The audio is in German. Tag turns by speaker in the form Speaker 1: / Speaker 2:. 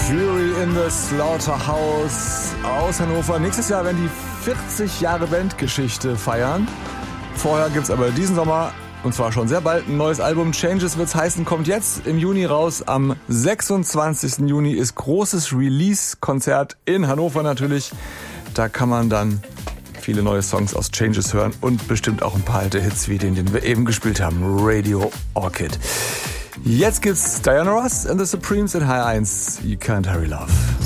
Speaker 1: Fury in the Slaughterhouse aus Hannover. Nächstes Jahr werden die 40 Jahre Bandgeschichte feiern. Vorher gibt's aber diesen Sommer, und zwar schon sehr bald, ein neues Album. Changes wird's heißen, kommt jetzt im Juni raus. Am 26. Juni ist großes Release-Konzert in Hannover natürlich. Da kann man dann viele neue Songs aus Changes hören und bestimmt auch ein paar alte Hits wie den wir eben gespielt haben, Radio Orchid. Jetzt gibt's Diana Ross and the Supremes in HR1. You Can't Hurry Love.